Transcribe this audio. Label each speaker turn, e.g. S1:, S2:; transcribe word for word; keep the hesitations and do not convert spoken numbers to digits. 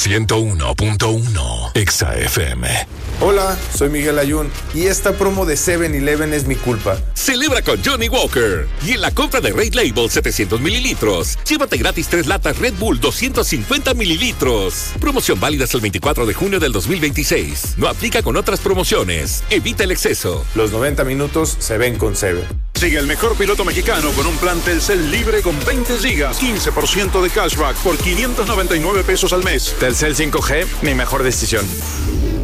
S1: ciento uno punto uno Exa F M.
S2: Hola, soy Miguel Ayun y esta promo de seven eleven es mi culpa.
S3: Celebra con Johnny Walker y en la compra de Red Label setecientos mililitros, llévate gratis tres latas Red Bull doscientos cincuenta mililitros. Promoción válida hasta el veinticuatro de junio del dos mil veintiséis. No aplica con otras promociones. Evita el exceso.
S2: Los noventa minutos se ven con Seven.
S4: Sigue el mejor piloto mexicano con un plan Telcel libre con veinte gigas, quince por ciento de cashback por quinientos noventa y nueve pesos al mes.
S5: Telcel cinco G, mi mejor decisión.